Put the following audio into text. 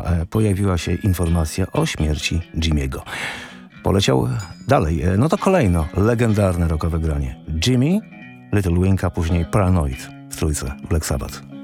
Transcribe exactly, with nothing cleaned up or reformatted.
e, pojawiła się informacja o śmierci Jimmy'ego. Poleciał dalej, e, no to kolejno legendarne rockowe granie. Jimmy, Little Wing, a później Paranoid w trójce Black Sabbath.